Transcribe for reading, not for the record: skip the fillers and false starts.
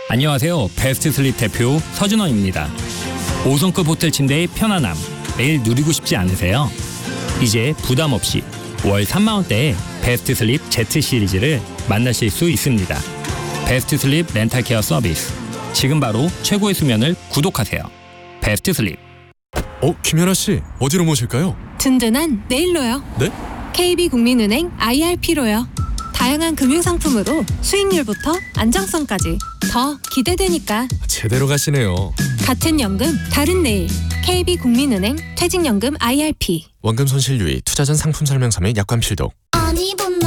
안녕하세요. 베스트 슬립 대표 서준원입니다. 5성급 호텔 침대의 편안함, 매일 누리고 싶지 않으세요? 이제 부담 없이 월 3만원대의 베스트 슬립 Z 시리즈를 만나실 수 있습니다. 베스트 슬립 렌탈 케어 서비스. 지금 바로 최고의 수면을 구독하세요. 베스트 슬립. 김연아 씨, 어디로 모실까요? 든든한 내일로요. 네? KB국민은행 IRP로요. 다양한 금융상품으로 수익률부터 안정성까지 더 기대되니까. 제대로 가시네요. 같은 연금 다른 내일. KB국민은행 퇴직연금 IRP. 원금 손실 유의, 투자 전 상품 설명서 및 약관 필독.